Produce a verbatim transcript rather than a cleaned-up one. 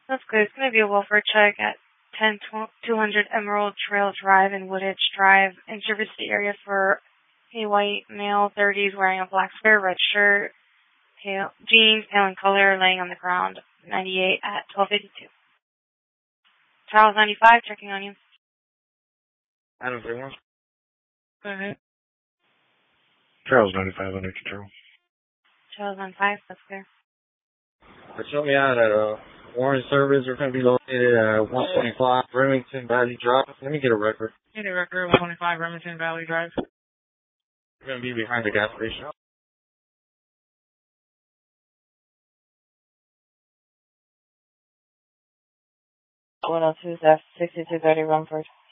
That's good. It's going to be a welfare check at ten two hundred Emerald Trail Drive in Woodedge Drive. In service to the area for a white male, thirties, wearing a black square, red shirt, pale jeans, pale in color, laying on the ground. ninety-eight at twelve eighty-two. Charles ninety-five, checking on you. Adam three one. Go ahead. Charles ninety-five under control. Charles ninety-five, that's clear. Show me out at uh, Warren Service. We're going to be located at one twenty-five Remington Valley Drive. Let me get a record. Get a record, one twenty-five Remington Valley Drive. We're going to be behind the gas station. one oh two F, sixty-two thirty Rumford.